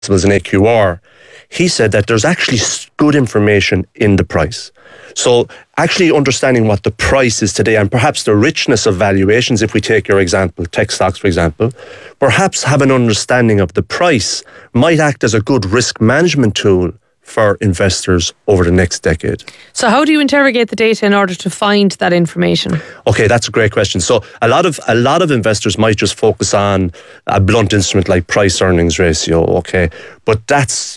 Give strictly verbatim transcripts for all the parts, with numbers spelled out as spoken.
was an A Q R, he said that there's actually good information in the price. So actually understanding what the price is today and perhaps the richness of valuations, if we take your example, tech stocks, for example, perhaps have an understanding of the price might act as a good risk management tool for investors over the next decade. So how do you interrogate the data in order to find that information? Okay, that's a great question. So a lot of a lot of investors might just focus on a blunt instrument like price earnings ratio, okay? But that's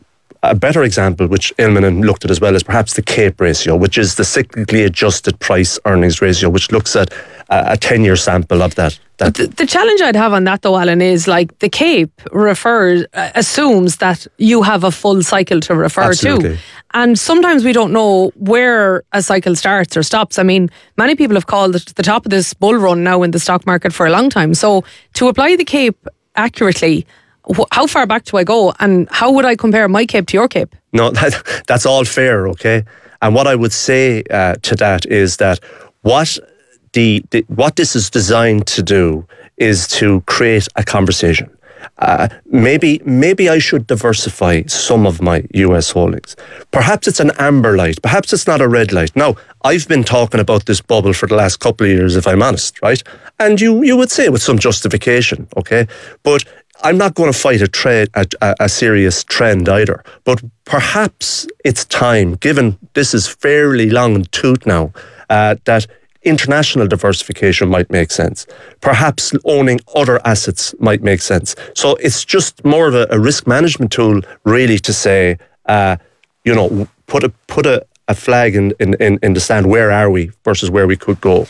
a better example, which Ilmennon looked at as well, is perhaps the CAPE ratio, which is the cyclically adjusted price earnings ratio, which looks at a ten-year sample of that. that. The, the challenge I'd have on that though, Alan, is like the CAPE refers, uh, assumes that you have a full cycle to refer Absolutely. to. And sometimes we don't know where a cycle starts or stops. I mean, many people have called it the top of this bull run now in the stock market for a long time. So to apply the CAPE accurately, how far back do I go and how would I compare my CAPE to your CAPE? No, that, that's all fair, okay? And what I would say uh, to that is that what the, the what this is designed to do is to create a conversation. Uh, maybe maybe I should diversify some of my U S holdings. Perhaps it's an amber light. Perhaps it's not a red light. Now, I've been talking about this bubble for the last couple of years, if I'm honest, right? And you, you would say with some justification, okay? But I'm not going to fight a, trade, a, a, a serious trend either. But perhaps it's time, given this is fairly long in the tooth now, uh, that international diversification might make sense. Perhaps owning other assets might make sense. So it's just more of a, a risk management tool, really, to say, uh, you know, put a put a, a flag in, in, in, in the sand. Where are we versus where we could go?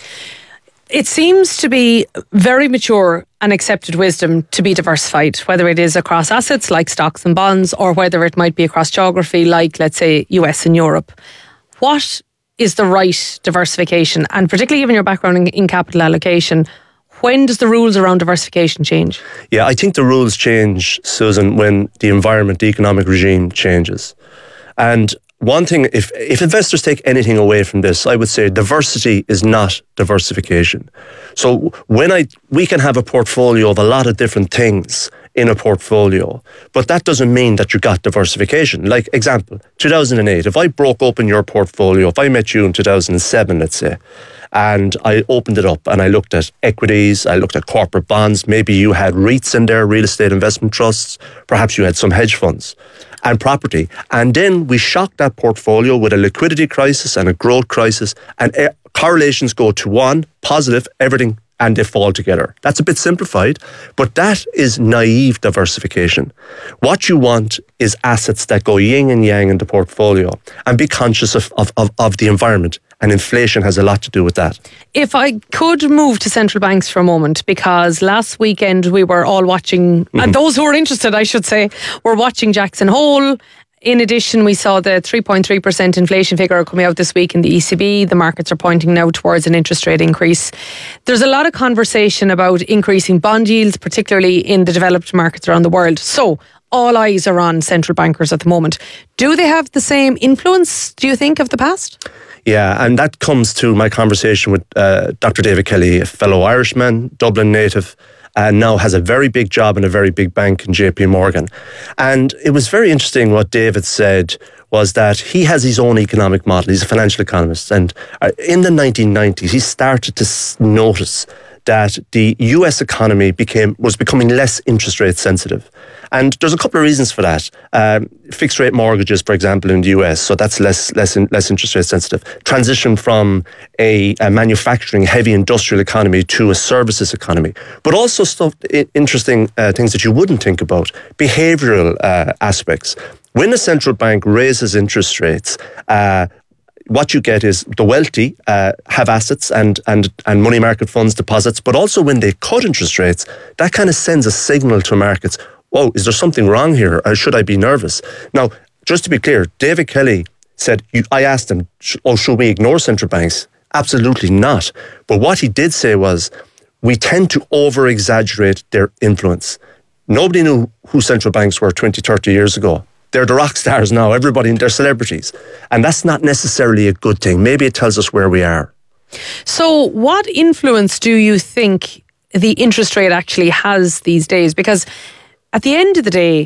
It seems to be very mature and accepted wisdom to be diversified, whether it is across assets like stocks and bonds or whether it might be across geography like, let's say, U S and Europe. What is the right diversification? And particularly given your background in, in capital allocation, when does the rules around diversification change? Yeah, I think the rules change, Susan, when the environment, the economic regime changes. And one thing, if, if investors take anything away from this, I would say diversity is not diversification. So when I we can have a portfolio of a lot of different things in a portfolio, but that doesn't mean that you got diversification. Like, example, two thousand eight, if I broke open your portfolio, if I met you in two thousand seven, let's say, and I opened it up and I looked at equities, I looked at corporate bonds, maybe you had REITs in there, real estate investment trusts, perhaps you had some hedge funds and property. And then we shocked that portfolio with a liquidity crisis and a growth crisis, and uh, correlations go to one, positive, everything, and they fall together. That's a bit simplified, but that is naive diversification. What you want is assets that go yin and yang in the portfolio, and be conscious of, of, of, of the environment. And inflation has a lot to do with that. If I could move to central banks for a moment, because last weekend we were all watching, mm-hmm. and those who are interested, I should say, were watching Jackson Hole. In addition, we saw the three point three percent inflation figure coming out this week in the E C B. The markets are pointing now towards an interest rate increase. There's a lot of conversation about increasing bond yields, particularly in the developed markets around the world. So all eyes are on central bankers at the moment. Do they have the same influence, do you think, of the past? Yeah, and that comes to my conversation with uh, Doctor David Kelly, a fellow Irishman, Dublin native, and now has a very big job in a very big bank in J P Morgan. And it was very interesting what David said was that he has his own economic model. He's a financial economist. And in the nineteen nineties, he started to notice that the U S economy became was becoming less interest rate sensitive. And there's a couple of reasons for that. Um, fixed rate mortgages, for example, in the U S, so that's less less in, less interest rate sensitive. Transition from a, a manufacturing, heavy industrial economy to a services economy. But also stuff, interesting uh, things that you wouldn't think about. Behavioral uh, aspects. When a central bank raises interest rates, uh, what you get is the wealthy uh, have assets and, and, and money market funds deposits, but also when they cut interest rates, that kind of sends a signal to markets. Whoa, is there something wrong here? Or should I be nervous? Now, just to be clear, David Kelly said, you, I asked him, oh, should we ignore central banks? Absolutely not. But what he did say was, we tend to over-exaggerate their influence. Nobody knew who central banks were twenty, thirty years ago. They're the rock stars now. Everybody, they're celebrities. And that's not necessarily a good thing. Maybe it tells us where we are. So what influence do you think the interest rate actually has these days? Because at the end of the day,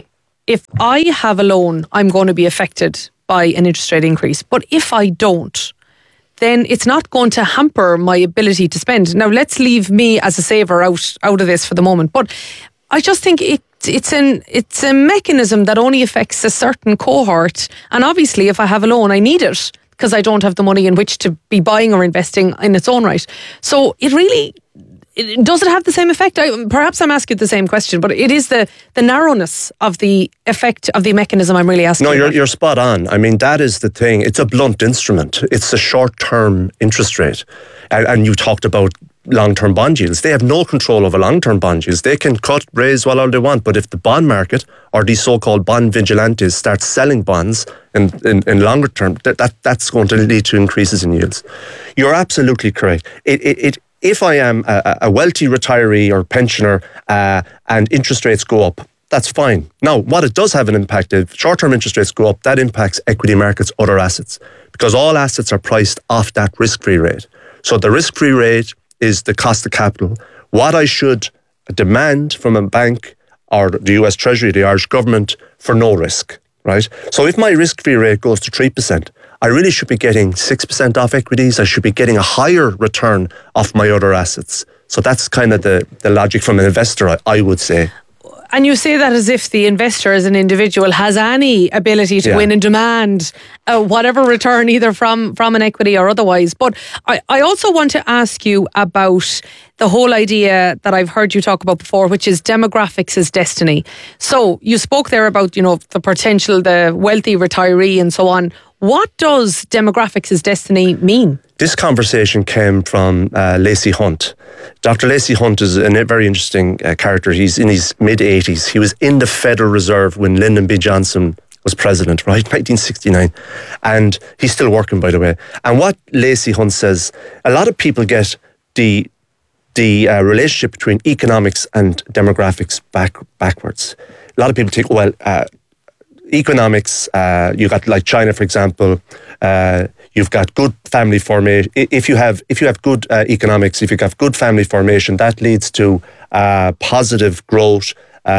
if I have a loan, I'm going to be affected by an interest rate increase. But if I don't, then it's not going to hamper my ability to spend. Now, let's leave me as a saver out, out of this for the moment. But I just think it it's an it's a mechanism that only affects a certain cohort. And obviously, if I have a loan, I need it because I don't have the money in which to be buying or investing in its own right. So it really... It, does it have the same effect? I, perhaps I'm asking the same question, but it is the, the narrowness of the effect of the mechanism I'm really asking. No, you're, about. you're spot on. I mean, that is the thing. It's a blunt instrument. It's a short-term interest rate. And, and you talked about long-term bond yields. They have no control over long-term bond yields. They can cut, raise what all they want. But if the bond market or these so-called bond vigilantes start selling bonds in, in, in longer term, that, that that's going to lead to increases in yields. You're absolutely correct. It it, it If I am a, a wealthy retiree or pensioner uh, and interest rates go up, that's fine. Now, what it does have an impact, if short-term interest rates go up, that impacts equity markets, other assets, because all assets are priced off that risk-free rate. So the risk-free rate is the cost of capital. What I should demand from a bank or the U S Treasury, the Irish government, for no risk, right? So if my risk-free rate goes to three percent, I really should be getting six percent off equities. I should be getting a higher return off my other assets. So that's kind of the, the logic from an investor, I, I would say. And you say that as if the investor as an individual has any ability to Yeah. win and demand uh, whatever return, either from, from an equity or otherwise. But I, I also want to ask you about the whole idea that I've heard you talk about before, which is demographics is destiny. So you spoke there about, you know, the potential, the wealthy retiree and so on. What does demographics is destiny mean? This conversation came from uh, Lacey Hunt. Doctor Lacey Hunt is a very interesting uh, character. He's in his mid-eighties. He was in the Federal Reserve when Lyndon B. Johnson was president, right? nineteen sixty-nine. And he's still working, by the way. And what Lacey Hunt says, a lot of people get the the uh, relationship between economics and demographics back backwards. A lot of people think, well, uh, economics, uh, you got like China, for example, uh, you've got good family formation. If you have if you have good uh, economics, if you have good family formation, that leads to uh, positive growth.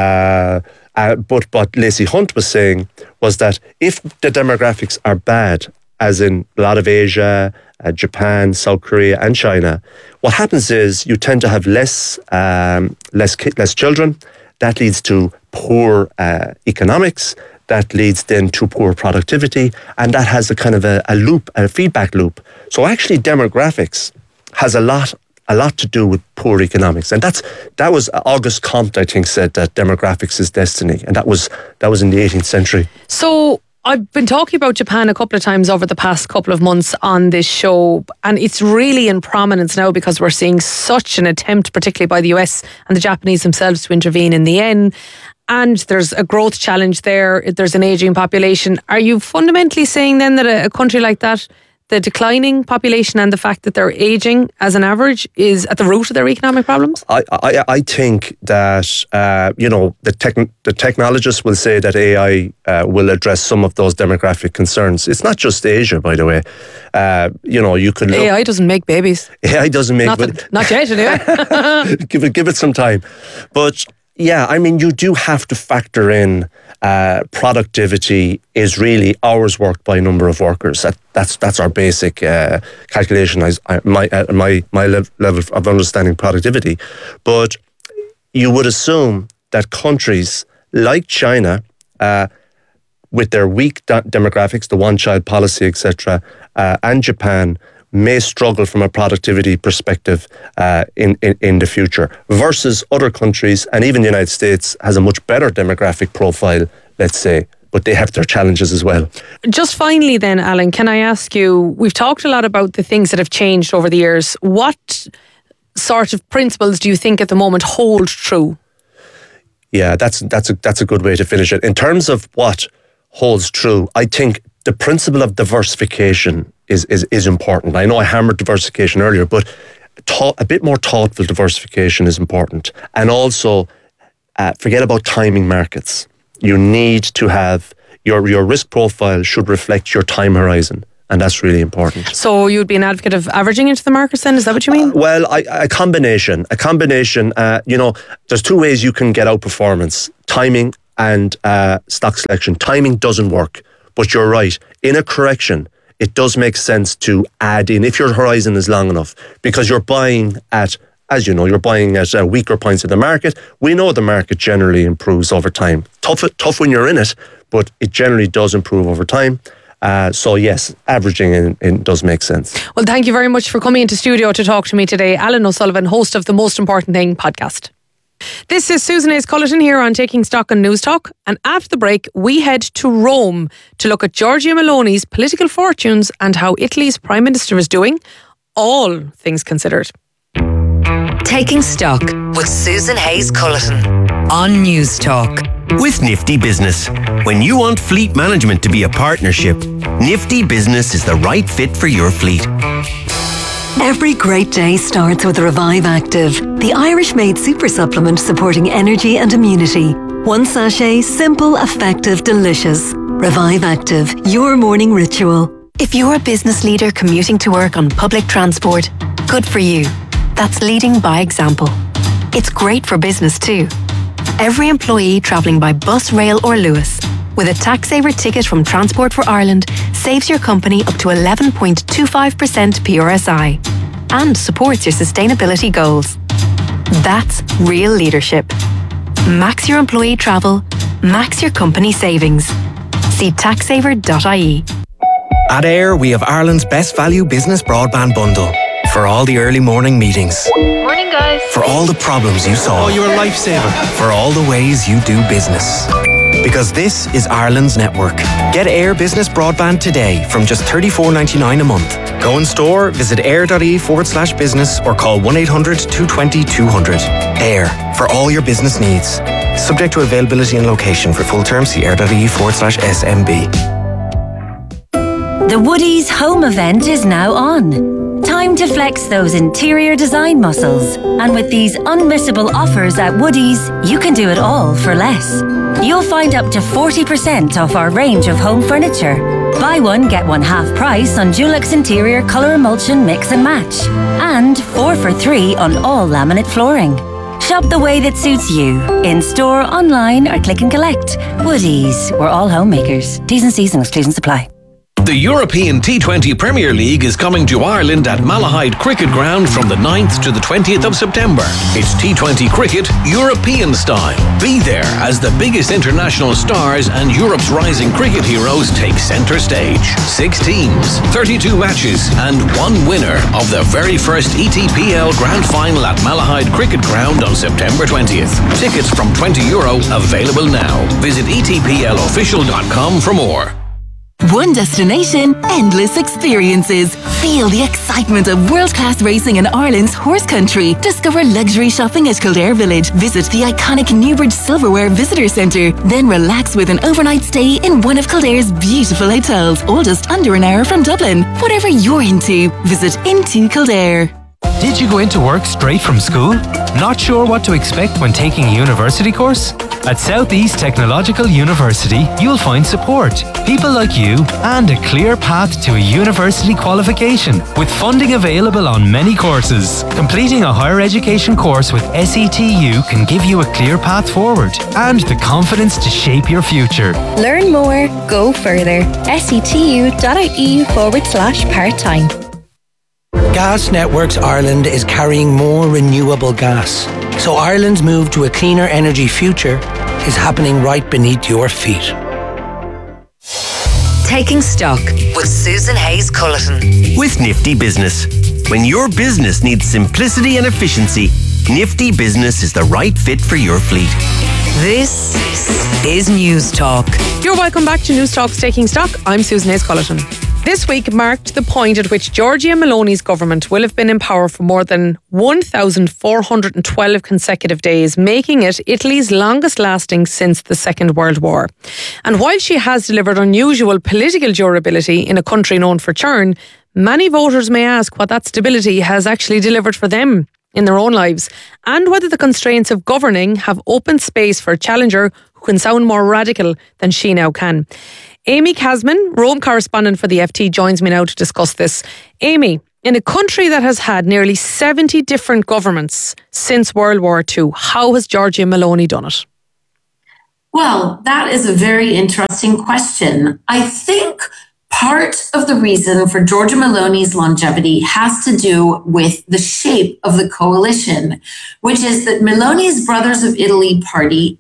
Uh, uh, but what Lacey Hunt was saying was that if the demographics are bad, as in a lot of Asia, uh, Japan, South Korea, and China, what happens is you tend to have less um, less ki- less children. That leads to poor uh, economics. That leads then to poor productivity, and that has a kind of a, a loop, a feedback loop. So actually, demographics has a lot, a lot to do with poor economics, and that's that was Auguste Comte, I think, said that demographics is destiny, and that was that was in the eighteenth century. So I've been talking about Japan a couple of times over the past couple of months on this show, and it's really in prominence now because we're seeing such an attempt, particularly by the U S and the Japanese themselves, to intervene in the yen. And there's a growth challenge there. There's an ageing population. Are you fundamentally saying then that a, a country like that, the declining population and the fact that they're ageing as an average is at the root of their economic problems? I I, I think that uh, you know the tech, the technologists will say that A I uh, will address some of those demographic concerns. It's not just Asia, by the way. Uh, you know, you could look, A I doesn't make babies. A I doesn't make Not, that, not yet, anyway. give it give it some time, but. Yeah, I mean, you do have to factor in uh, productivity is really hours worked by number of workers. That, that's that's our basic uh, calculation. I, my uh, my my level of understanding productivity, but you would assume that countries like China, uh, with their weak de- demographics, the one-child policy, et cetera, uh, and Japan, may struggle from a productivity perspective uh, in, in, in the future versus other countries, and even the United States has a much better demographic profile, let's say, but they have their challenges as well. Just finally then, Alan, can I ask you, we've talked a lot about the things that have changed over the years. What sort of principles do you think at the moment hold true? Yeah, that's that's a, that's a good way to finish it. In terms of what holds true, I think the principle of diversification is, is, is important. I know I hammered diversification earlier, but ta- a bit more thoughtful diversification is important. And also, uh, forget about timing markets. You need to have, your, your risk profile should reflect your time horizon. And that's really important. So you'd be an advocate of averaging into the markets then? Is that what you mean? Uh, well, I, a combination. A combination, uh, you know, there's two ways you can get outperformance. Timing and uh, stock selection. Timing doesn't work, but you're right. In a correction, it does make sense to add in, if your horizon is long enough, because you're buying at, as you know, you're buying at uh, weaker points in the market. We know the market generally improves over time. Tough, tough when you're in it, but it generally does improve over time. Uh, so yes, averaging in, in does make sense. Well, thank you very much for coming into studio to talk to me today. Alan O'Sullivan, host of the Most Important Thing podcast. This is Susan Hayes Cullerton here on Taking Stock on News Talk, and after the break we head to Rome to look at Giorgia Meloni's political fortunes and how Italy's Prime Minister is doing, all things considered. Taking Stock with Susan Hayes Cullerton on News Talk. With Nifty Business. When you want fleet management to be a partnership, Nifty Business is the right fit for your fleet. Every great day starts with Revive Active, the Irish-made super supplement supporting energy and immunity. One sachet, simple, effective, delicious. Revive Active, your morning ritual. If you're a business leader commuting to work on public transport, good for you. That's leading by example. It's great for business too. Every employee travelling by bus, rail or Lewis with a tax-saver ticket from Transport for Ireland saves your company up to eleven point two five percent P R S I and supports your sustainability goals. That's real leadership. Max your employee travel, max your company savings. See tax saver dot I E. At Air, we have Ireland's best value business broadband bundle for all the early morning meetings. Morning, guys. For all the problems you solve. Oh, you're a lifesaver. For all the ways you do business. Because this is Ireland's network. Get Air Business Broadband today from just thirty-four ninety-nine a month. Go in store, visit air.ie forward slash business or call one eight hundred two two zero two hundred. Air, for all your business needs. Subject to availability and location. For full terms, see air.ie forward slash SMB. The Woodies home event is now on. Time to flex those interior design muscles. And with these unmissable offers at Woodies, you can do it all for less. You'll find up to forty percent off our range of home furniture. Buy one, get one half price on Dulux Interior Colour Emulsion Mix and Match. And four for three on all laminate flooring. Shop the way that suits you. In store, online or click and collect. Woodies, we're all homemakers. T's and C's and exclusions apply. The European T twenty Premier League is coming to Ireland at Malahide Cricket Ground from the ninth to the twentieth of September. It's T twenty cricket European style. Be there as the biggest international stars and Europe's rising cricket heroes take centre stage. Six teams, thirty-two matches and one winner of the very first E T P L Grand Final at Malahide Cricket Ground on September twentieth. Tickets from twenty euro available now. Visit e t p l official dot com for more. One destination, endless experiences. Feel the excitement of world-class racing in Ireland's horse country. Discover luxury shopping at Kildare Village. Visit the iconic Newbridge Silverware Visitor Centre. Then relax with an overnight stay in one of Kildare's beautiful hotels, all just under an hour from Dublin. Whatever you're into, visit Into Kildare. Did you go into work straight from school? Not sure what to expect when taking a university course? At South East Technological University, you'll find support, people like you, and a clear path to a university qualification, with funding available on many courses. Completing a higher education course with S E T U can give you a clear path forward and the confidence to shape your future. Learn more, go further. setu.ie forward slash part-time. Gas Networks Ireland is carrying more renewable gas. So Ireland's move to a cleaner energy future is happening right beneath your feet. Taking Stock with Susan Hayes Cullerton. With Nifty Business. When your business needs simplicity and efficiency, Nifty Business is the right fit for your fleet. This is News Talk. You're welcome back to News Talk's Taking Stock. I'm Susan Hayes Cullerton. This week marked the point at which Giorgia Meloni's government will have been in power for more than one thousand four hundred twelve consecutive days, making it Italy's longest lasting since the Second World War. And while she has delivered unusual political durability in a country known for churn, many voters may ask what that stability has actually delivered for them in their own lives, and whether the constraints of governing have opened space for a challenger who can sound more radical than she now can. Amy Casman, Rome correspondent for the F T, joins me now to discuss this. Amy, in a country that has had nearly seventy different governments since World War Two, how has Giorgia Meloni done it? Well, that is a very interesting question. I think part of the reason for Giorgia Meloni's longevity has to do with the shape of the coalition, which is that Meloni's Brothers of Italy party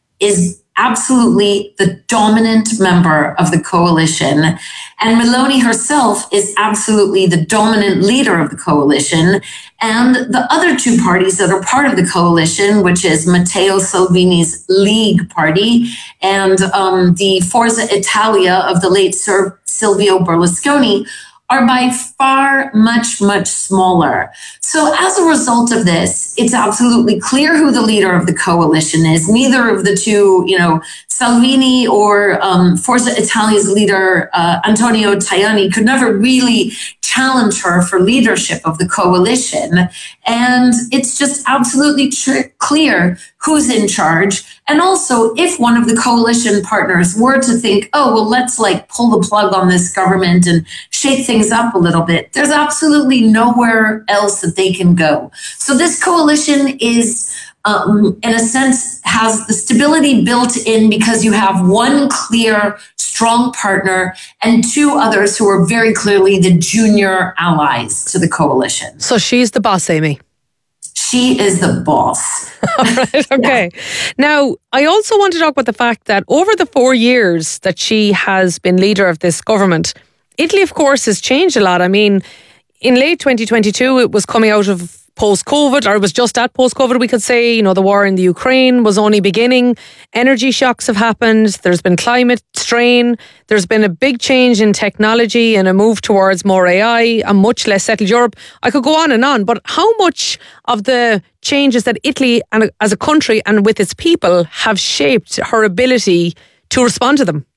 is absolutely the dominant member of the coalition. And Meloni herself is absolutely the dominant leader of the coalition. And the other two parties that are part of the coalition, which is Matteo Salvini's League Party and um, the Forza Italia of the late Sir Silvio Berlusconi, are by far much, much smaller. So as a result of this, it's absolutely clear who the leader of the coalition is. Neither of the two, you know, Salvini or um, Forza Italia's leader, uh, Antonio Tajani, could never really challenge her for leadership of the coalition. And it's just absolutely tr- clear who's in charge. And also, if one of the coalition partners were to think, oh, well, let's like pull the plug on this government and shake things up a little bit, there's absolutely nowhere else that they can go. So this coalition is, um, in a sense, has the stability built in because you have one clear, strong partner and two others who are very clearly the junior allies to the coalition. So she's the boss, Amy. She is the boss. All right, okay. Yeah. Now, I also want to talk about the fact that over the four years that she has been leader of this government, Italy, of course, has changed a lot. I mean, in late twenty twenty-two, it was coming out of post-COVID, or it was just at post-COVID, we could say. You know, the war in the Ukraine was only beginning. Energy shocks have happened. There's been climate strain. There's been a big change in technology and a move towards more A I, a much less settled Europe. I could go on and on, but how much of the changes that Italy and as a country and with its people have shaped her ability to respond to them?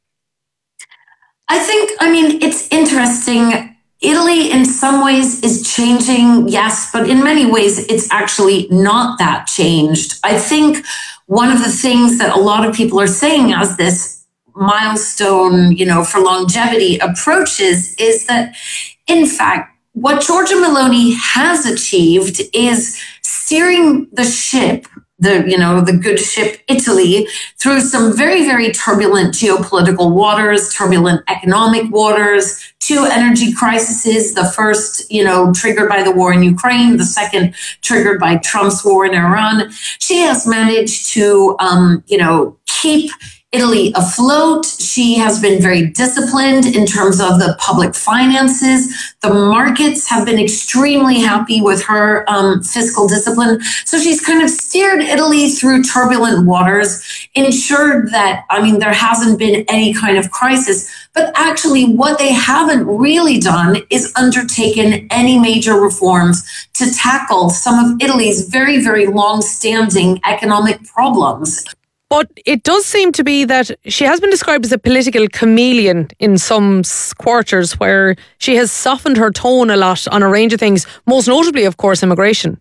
I think, I mean, it's interesting. Italy in some ways is changing, yes, but in many ways it's actually not that changed. I think one of the things that a lot of people are saying as this milestone, you know, for longevity approaches is that, in fact, what Giorgia Meloni has achieved is steering the ship, the, you know, the good ship Italy, through some very, very turbulent geopolitical waters, turbulent economic waters, two energy crises, the first, you know, triggered by the war in Ukraine, the second triggered by Trump's war in Iran. She has managed to, um, you know, keep Italy afloat. She has been very disciplined in terms of the public finances. The markets have been extremely happy with her um, fiscal discipline. So she's kind of steered Italy through turbulent waters, ensured that, I mean, there hasn't been any kind of crisis. But actually, what they haven't really done is undertaken any major reforms to tackle some of Italy's very, very long-standing economic problems. But it does seem to be that she has been described as a political chameleon in some quarters, where she has softened her tone a lot on a range of things, most notably, of course, immigration.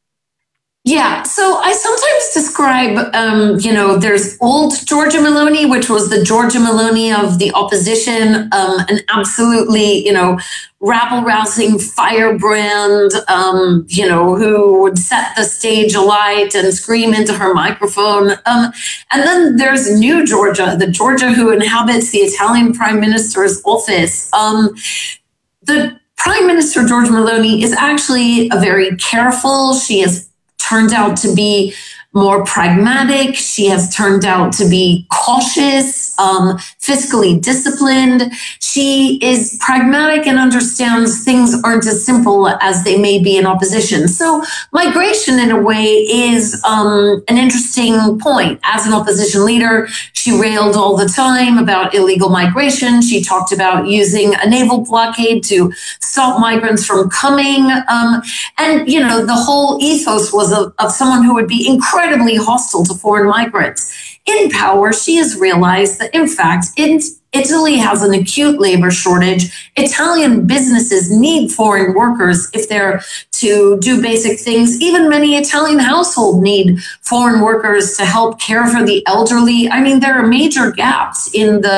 Yeah, so I sometimes describe, um, you know, there's old Giorgia Meloni, which was the Giorgia Meloni of the opposition, um, an absolutely, you know, rabble-rousing firebrand, um, you know, who would set the stage alight and scream into her microphone. Um, and then there's new Giorgia, the Giorgia who inhabits the Italian Prime Minister's office. Um, the Prime Minister, Giorgia Meloni, is actually a very careful, she is turned out to be more pragmatic. She has turned out to be cautious, um, fiscally disciplined. She is pragmatic and understands things aren't as simple as they may be in opposition. So migration, in a way, is um, an interesting point. As an opposition leader, she railed all the time about illegal migration. She talked about using a naval blockade to stop migrants from coming. Um, and, you know, the whole ethos was of, of someone who would be incredibly incredibly hostile to foreign migrants. In power, she has realized that, in fact, it, Italy has an acute labor shortage. Italian businesses need foreign workers if they're to do basic things. Even many Italian households need foreign workers to help care for the elderly. I mean, there are major gaps in the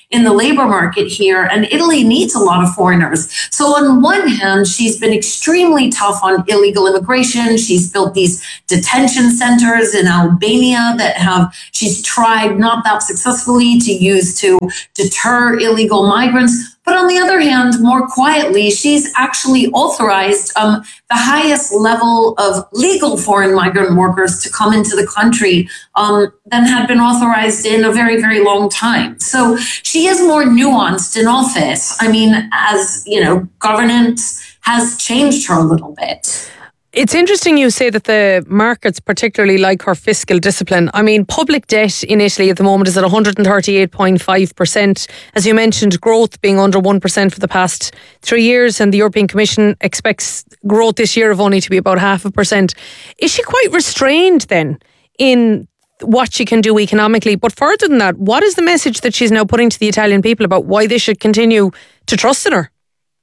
in the labor market here, and Italy needs a lot of foreigners. So on one hand, she's been extremely tough on illegal immigration. She's built these detention centers in Albania that have, she's tried not that successfully to use to deter illegal migrants. But on the other hand, more quietly, she's actually authorized um, the highest level of legal foreign migrant workers to come into the country um, than had been authorized in a very, very long time. So she is more nuanced in office. I mean, as, you know, governance has changed her a little bit. It's interesting you say that the markets particularly like her fiscal discipline. I mean, public debt in Italy at the moment is at one hundred thirty-eight point five percent. As you mentioned, growth being under one percent for the past three years, and the European Commission expects growth this year of only to be about half a percent. Is she quite restrained then in what she can do economically? But further than that, what is the message that she's now putting to the Italian people about why they should continue to trust in her?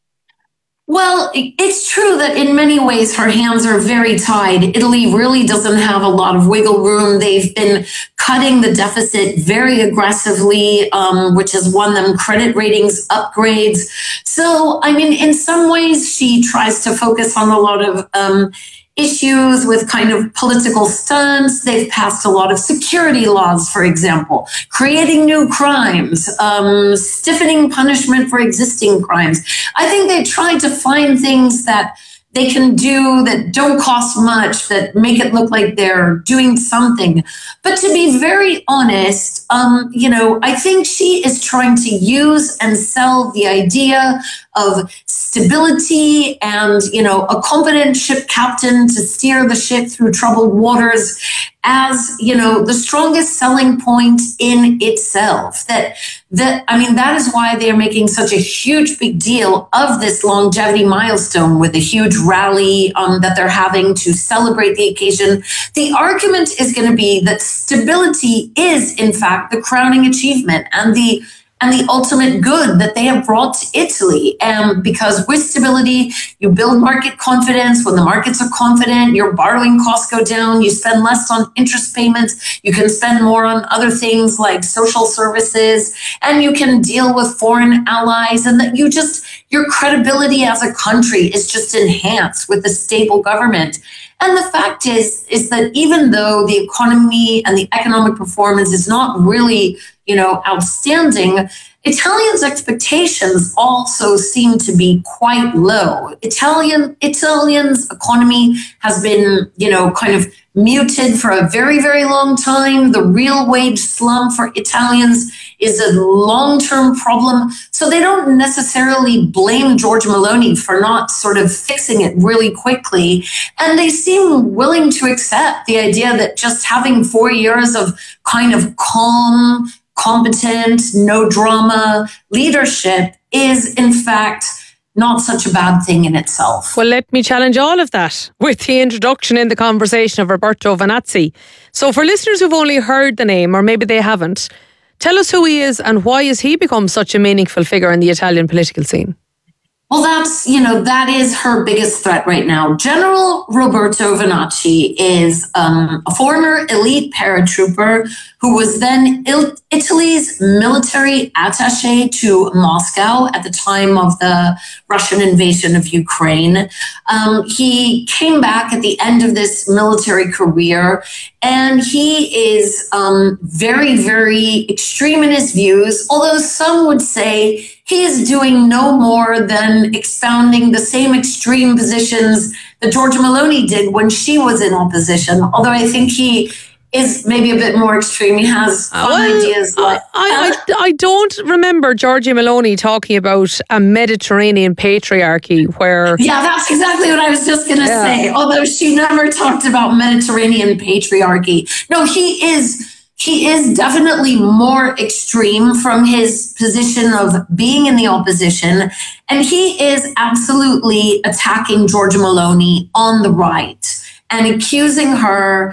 Well, it's true that in many ways her hands are very tied. Italy really doesn't have a lot of wiggle room. They've been cutting the deficit very aggressively, um, which has won them credit ratings upgrades. So, I mean, in some ways, she tries to focus on a lot of um, issues with kind of political stunts. They've passed a lot of security laws, for example, creating new crimes, um, stiffening punishment for existing crimes. I think they tried to find things that they can do that don't cost much, that make it look like they're doing something. But to be very honest, um, you know, I think she is trying to use and sell the idea of stability and, you know, a competent ship captain to steer the ship through troubled waters as, you know, the strongest selling point in itself. That, that, I mean, that is why they're making such a huge big deal of this longevity milestone with a huge rally um, that they're having to celebrate the occasion. The argument is going to be that stability is, in fact, the crowning achievement and the and the ultimate good that they have brought to Italy. And because with stability, you build market confidence. When the markets are confident, your borrowing costs go down. You spend less on interest payments. You can spend more on other things like social services, and you can deal with foreign allies. And that you just, your credibility as a country is just enhanced with a stable government. And the fact is, is that even though the economy and the economic performance is not really, you know, outstanding, Italians' expectations also seem to be quite low. Italian Italians' economy has been, you know, kind of muted for a very, very long time. The real wage slump for Italians is a long-term problem. So they don't necessarily blame Giorgia Meloni for not sort of fixing it really quickly. And they seem willing to accept the idea that just having four years of kind of calm, competent, no drama leadership is, in fact, not such a bad thing in itself. Well, let me challenge all of that with the introduction in the conversation of Roberto Vanazzi. So for listeners who've only heard the name, or maybe they haven't, tell us who he is and why has he become such a meaningful figure in the Italian political scene? Well, that's, you know, that is her biggest threat right now. General Roberto Vanacci is um, a former elite paratrooper who was then il- Italy's military attaché to Moscow at the time of the Russian invasion of Ukraine. Um, he came back at the end of this military career, and he is um, very, very extreme in his views, although some would say he is doing no more than expounding the same extreme positions that Giorgia Meloni did when she was in opposition, although I think he is maybe a bit more extreme. He has fun well, ideas. Like, I, I, I don't remember Giorgia Meloni talking about a Mediterranean patriarchy where... Yeah, that's exactly what I was just going to yeah. say, although she never talked about Mediterranean patriarchy. No, he is... He is definitely more extreme from his position of being in the opposition, and he is absolutely attacking Giorgia Meloni on the right and accusing her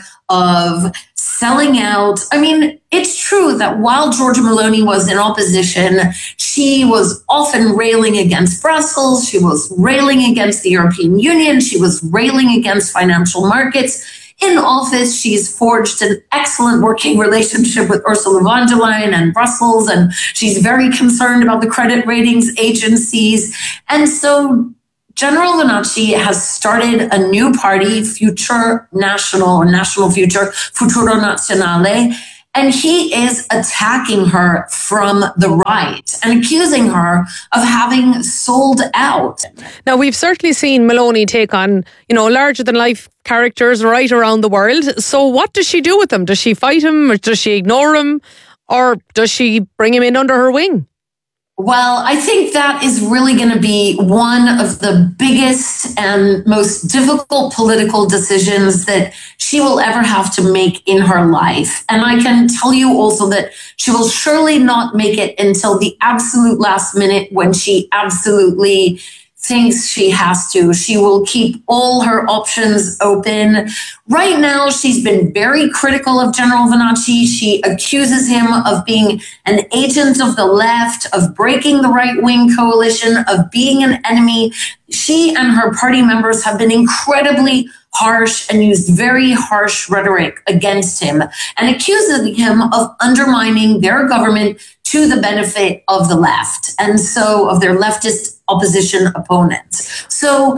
of selling out. I mean, it's true that while Giorgia Meloni was in opposition, she was often railing against Brussels, she was railing against the European Union, she was railing against financial markets. in office. She's forged an excellent working relationship with Ursula von der Leyen and Brussels, and she's very concerned about the credit ratings agencies. And so General Vannacci has started a new party, Future National, or National Future, Futuro Nazionale, and he is attacking her from the right and accusing her of having sold out. Now, we've certainly seen Meloni take on, you know, larger-than-life characters right around the world. So what does she do with them? Does she fight him, or does she ignore him, or does she bring him in under her wing? Well, I think that is really going to be one of the biggest and most difficult political decisions that she will ever have to make in her life. And I can tell you also that she will surely not make it until the absolute last minute when she absolutely thinks she has to. She will keep all her options open. Right now, she's been very critical of General Vannacci. She accuses him of being an agent of the left, of breaking the right-wing coalition, of being an enemy. She and her party members have been incredibly harsh and used very harsh rhetoric against him and accusing him of undermining their government to the benefit of the left, and so of their leftist opposition opponents. So,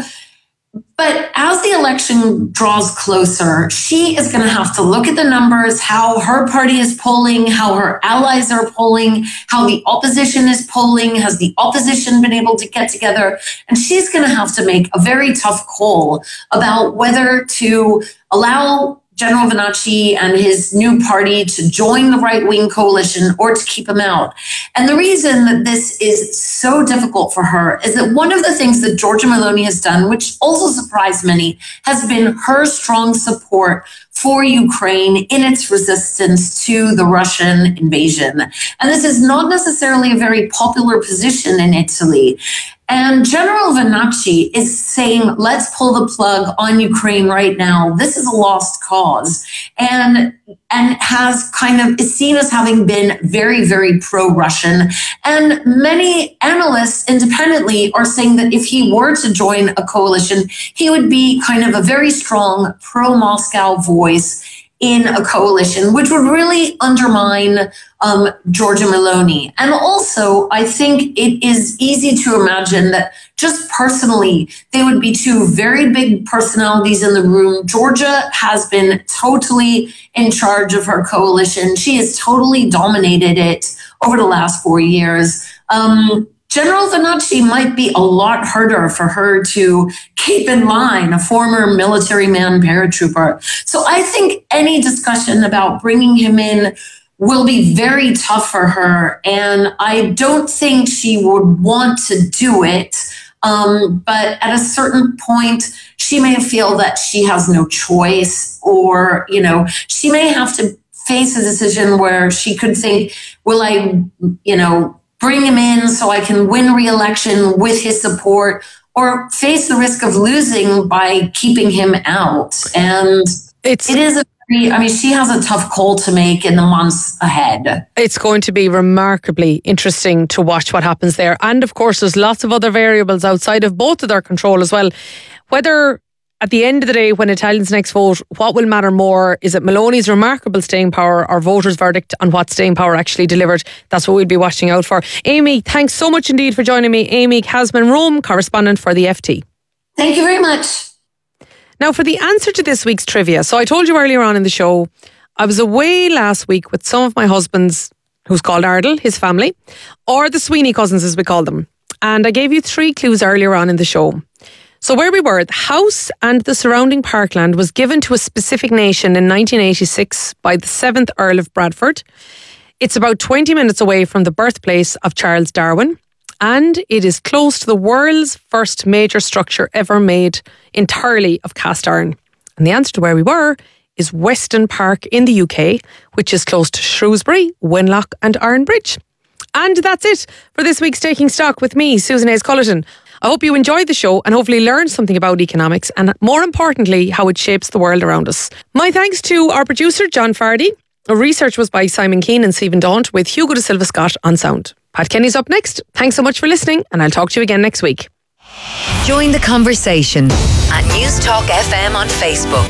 but as the election draws closer, she is going to have to look at the numbers, how her party is polling, how her allies are polling, how the opposition is polling, has the opposition been able to get together? And she's going to have to make a very tough call about whether to allow General Vannacci and his new party to join the right-wing coalition or to keep him out. And the reason that this is so difficult for her is that one of the things that Giorgia Meloni has done, which also surprised many, has been her strong support for Ukraine in its resistance to the Russian invasion. And this is not necessarily a very popular position in Italy. And General Vannacci is saying, let's pull the plug on Ukraine right now. This is a lost cause, and and has kind of is seen as having been very, very pro-Russian. And many analysts independently are saying that if he were to join a coalition, he would be kind of a very strong pro-Moscow voice in a coalition, which would really undermine um, Giorgia Meloni. And also, I think it is easy to imagine that just personally, they would be two very big personalities in the room. Giorgia has been totally in charge of her coalition. She has totally dominated it over the last four years. Um, General Vannacci might be a lot harder for her to keep in line, a former military man paratrooper. So I think any discussion about bringing him in will be very tough for her. And I don't think she would want to do it. Um, but at a certain point, she may feel that she has no choice, or, you know, she may have to face a decision where she could think, will I, you know, bring him in so I can win re-election with his support, or face the risk of losing by keeping him out. And it's, it is a very, I mean, she has a tough call to make in the months ahead. It's going to be remarkably interesting to watch what happens there. And of course, there's lots of other variables outside of both of their control as well. Whether at the end of the day, when Italians next vote, what will matter more? Is it Meloni's remarkable staying power or voters' verdict on what staying power actually delivered? That's what we'll be watching out for. Amy, thanks so much indeed for joining me. Amy Casman, Rome correspondent for the F T. Thank you very much. Now, for the answer to this week's trivia. So I told you earlier on in the show, I was away last week with some of my husband's, who's called Ardle, his family, or the Sweeney cousins as we call them. And I gave you three clues earlier on in the show. So where we were, the house and the surrounding parkland was given to a specific nation in nineteen eighty-six by the seventh Earl of Bradford. It's about twenty minutes away from the birthplace of Charles Darwin, and it is close to the world's first major structure ever made entirely of cast iron. And the answer to where we were is Weston Park in the U K, which is close to Shrewsbury, Wenlock and Ironbridge. And that's it for this week's Taking Stock with me, Susan Hayes Cullerton. I hope you enjoyed the show and hopefully learned something about economics and, more importantly, how it shapes the world around us. My thanks to our producer, John Fardy. Research was by Simon Keane and Stephen Daunt, with Hugo de Silva Scott on sound. Pat Kenny's up next. Thanks so much for listening, and I'll talk to you again next week. Join the conversation at News Talk F M on Facebook.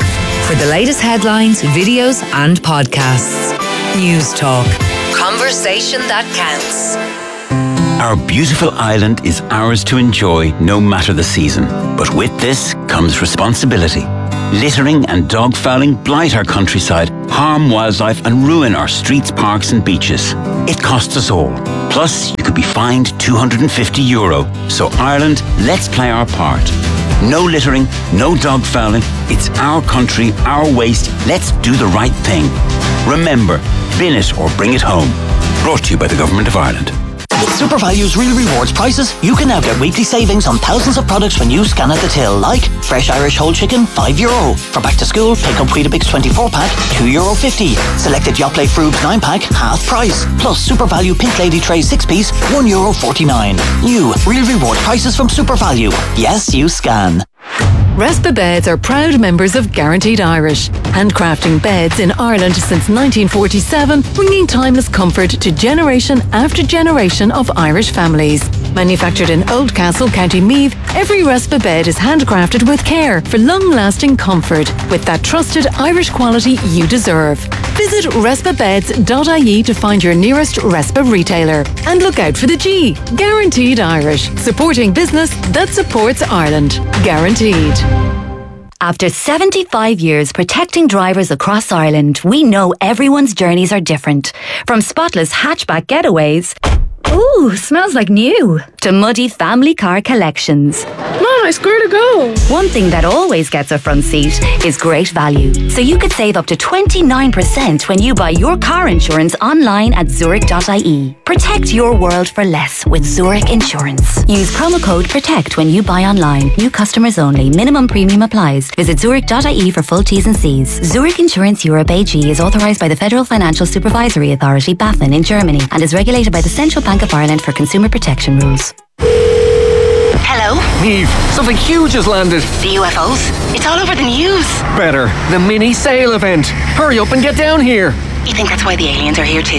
For the latest headlines, videos, and podcasts. News Talk. Conversation that counts. Our beautiful island is ours to enjoy no matter the season. But with this comes responsibility. Littering and dog fouling blight our countryside, harm wildlife and ruin our streets, parks and beaches. It costs us all. Plus, you could be fined two hundred fifty euro. So Ireland, let's play our part. No littering, no dog fouling. It's our country, our waste. Let's do the right thing. Remember, bin it or bring it home. Brought to you by the Government of Ireland. With SuperValue's Real Rewards prices, you can now get weekly savings on thousands of products when you scan at the till, like fresh Irish whole chicken, five euro. For back to school, pick up Weetabix twenty-four pack, two euro fifty. Selected Yoplait Frubes nine pack, half price. Plus SuperValue Pink Lady Tray six piece, one euro forty-nine. New Real Reward prices from SuperValue. Yes, you scan. Respa Beds are proud members of Guaranteed Irish, handcrafting beds in Ireland since nineteen forty-seven, bringing timeless comfort to generation after generation of Irish families. Manufactured in Oldcastle, County Meath, every Respa bed is handcrafted with care for long-lasting comfort with that trusted Irish quality you deserve. Visit respa beds dot I E to find your nearest Respa retailer. And look out for the G, Guaranteed Irish, supporting business that supports Ireland. Guaranteed. After seventy-five years protecting drivers across Ireland, we know everyone's journeys are different. From spotless hatchback getaways, ooh, smells like new, to muddy family car collections. Mom, I swear to go. One thing that always gets a front seat is great value. So you could save up to twenty-nine percent when you buy your car insurance online at zurich dot I E. Protect your world for less with Zurich Insurance. Use promo code PROTECT when you buy online. New customers only. Minimum premium applies. Visit zurich dot I E for full T's and C's. Zurich Insurance Europe A G is authorised by the Federal Financial Supervisory Authority, BaFin, in Germany, and is regulated by the Central Bank of Ireland for consumer protection rules. Hello? Eve, something huge has landed. The U F Os? It's all over the news. Better, the mini sale event. Hurry up and get down here. You think that's why the aliens are here too?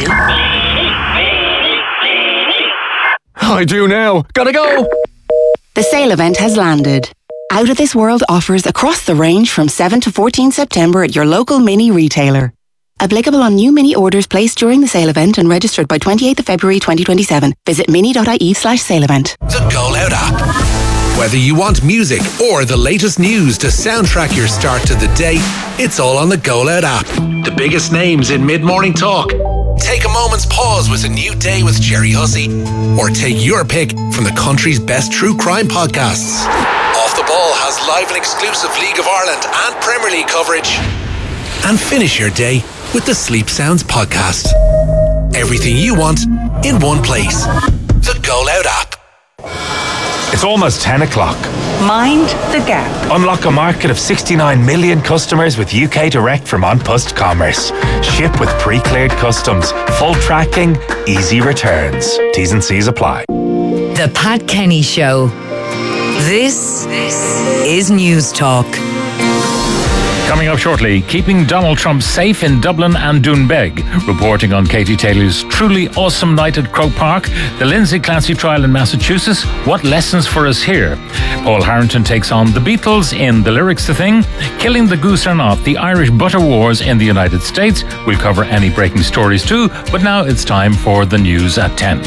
I do now. Gotta go. The sale event has landed. Out of this world offers across the range from seventh to fourteenth September at your local mini retailer. Applicable on new mini orders placed during the sale event and registered by twenty-eighth of February twenty twenty-seven. Visit mini dot I E slash sale event. The Go Loud app. Whether you want music or the latest news to soundtrack your start to the day, it's all on the Go Loud app. The biggest names in mid-morning talk. Take a moment's pause with A New Day with Jerry Hussey. Or take your pick from the country's best true crime podcasts. Off the Ball has live and exclusive League of Ireland and Premier League coverage. And finish your day with the Sleep Sounds podcast. Everything you want in one place. The Go Loud app. It's almost ten o'clock. Mind the gap. Unlock a market of sixty-nine million customers with U K Direct from An Post Commerce. Ship with pre-cleared customs, full tracking, easy returns. T's and C's apply. The Pat Kenny Show. This is News Talk. Coming up shortly, keeping Donald Trump safe in Dublin and Doonbeg. Reporting on Katie Taylor's truly awesome night at Croke Park. The Lindsay Clancy trial in Massachusetts. What lessons for us here? Paul Harrington takes on the Beatles in The Lyrics the Thing. Killing the Goose or Not, the Irish butter wars in the United States. We'll cover any breaking stories too, but now it's time for the news at ten.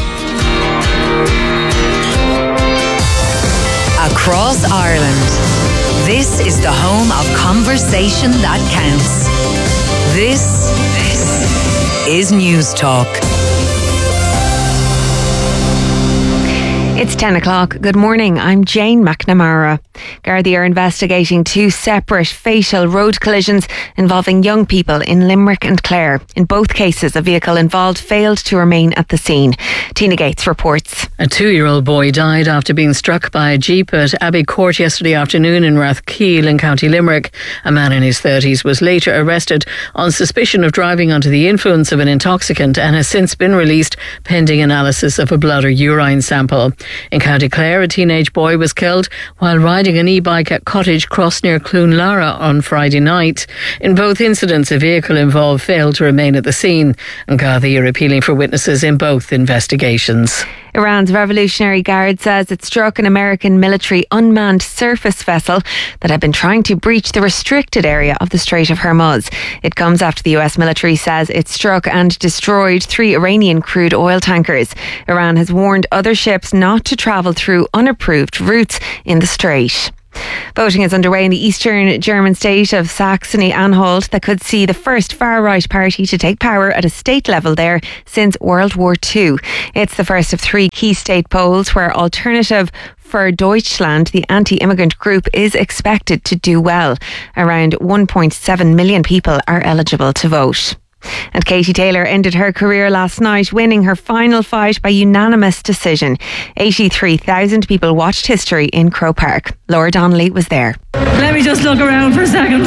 Across Ireland. This is the home of conversation that counts. This, this is News Talk. It's ten o'clock. Good morning. I'm Jane McNamara. Gardaí are investigating two separate fatal road collisions involving young people in Limerick and Clare. In both cases, a vehicle involved failed to remain at the scene. Tina Gates reports. A two-year-old boy died after being struck by a jeep at Abbey Court yesterday afternoon in Rathkeil in County Limerick. A man in his thirties was later arrested on suspicion of driving under the influence of an intoxicant and has since been released pending analysis of a blood or urine sample. In County Clare, a teenage boy was killed while riding an e-bike at Cottage Cross near Cloonlara on Friday night. In both incidents, a vehicle involved failed to remain at the scene, and Gardaí are appealing for witnesses in both investigations. Iran's Revolutionary Guard says it struck an American military unmanned surface vessel that had been trying to breach the restricted area of the Strait of Hormuz. It comes after the U S military says it struck and destroyed three Iranian crude oil tankers. Iran has warned other ships not to travel through unapproved routes in the strait. Voting is underway in the eastern German state of Saxony-Anhalt that could see the first far-right party to take power at a state level there since World War Two. It's the first of three key state polls where Alternative for Deutschland, the anti-immigrant group, is expected to do well. Around one point seven million people are eligible to vote. And Katie Taylor ended her career last night, winning her final fight by unanimous decision. eighty-three thousand people watched history in Croke Park. Laura Donnelly was there. Let me just look around for a second.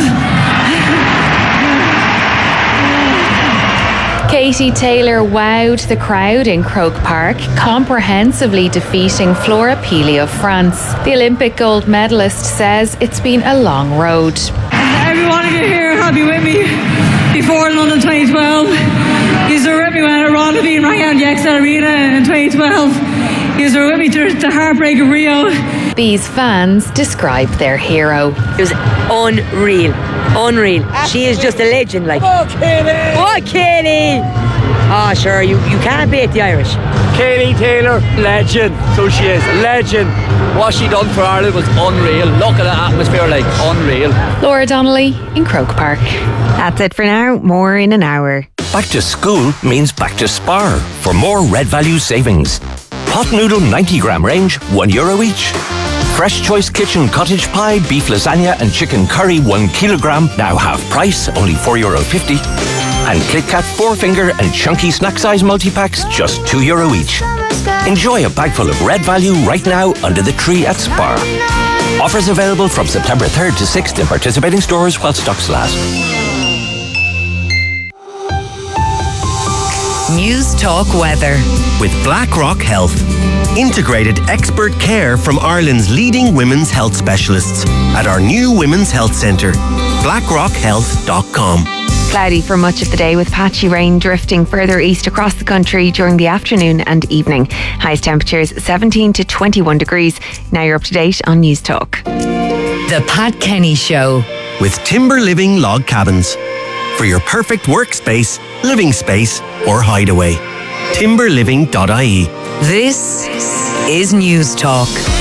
Katie Taylor wowed the crowd in Croke Park, comprehensively defeating Flora Pili of France. The Olympic gold medalist says it's been a long road. Every one of you here have been with me before London twenty twelve. These are with me when Ronaldinho rang out the Excel Arena in twenty twelve. These are with me through the heartbreak of Rio. These fans describe their hero. It was unreal. Unreal. She is just a legend, like. Oh, Katie! Oh, Katie! Oh, sure, you, you can't beat the Irish. Katie Taylor, legend. So she is, legend. What she done for Ireland was unreal. Look at the atmosphere, like, unreal. Laura Donnelly in Croke Park. That's it for now. More in an hour. Back to school means back to Spar for more Red Value savings. Pot noodle ninety gram range, one euro each. Fresh Choice Kitchen cottage pie, beef lasagna and chicken curry, one kilogram, now half price, only four euro fifty. And KitKat four finger and chunky snack size multi-packs, just two euro each. Enjoy a bag full of Red Value right now under the tree at Spar. Offers available from September third to sixth in participating stores while stocks last. News Talk Weather. With BlackRock Health. Integrated expert care from Ireland's leading women's health specialists at our new Women's Health Centre. blackrock health dot com. Cloudy for much of the day with patchy rain drifting further east across the country during the afternoon and evening. Highest temperatures seventeen to twenty-one degrees. Now you're up to date on News Talk. The Pat Kenny Show. With Timber Living Log Cabins. For your perfect workspace, living space or hideaway. timber living dot I E. This is News Talk.